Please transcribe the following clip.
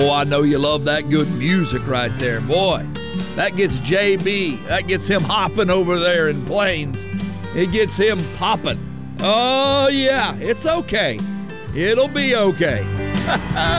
Oh, I know you love that good music right there. Boy, that gets JB. That gets him hopping over there in Plains. It gets him popping. Oh, yeah, it's okay. It'll be okay.